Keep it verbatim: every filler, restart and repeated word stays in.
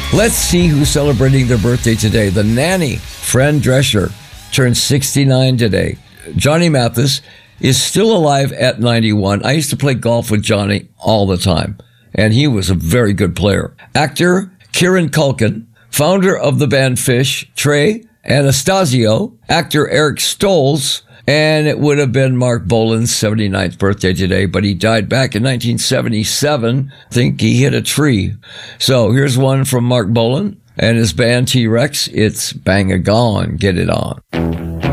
Let's see who's celebrating their birthday today. The Nanny, Fran Drescher, turned sixty-nine today. Johnny Mathis is still alive at ninety-one. I used to play golf with Johnny all the time, and he was a very good player. Actor Kieran Culkin, founder of the band Fish, Trey Anastasio, actor Eric Stoltz, and it would have been Mark Bolan's seventy-ninth birthday today, but he died back in nineteen seventy-seven. I think he hit a tree. So here's one from Mark Bolan and his band T-Rex. It's Bang-A-Gone. Get it on.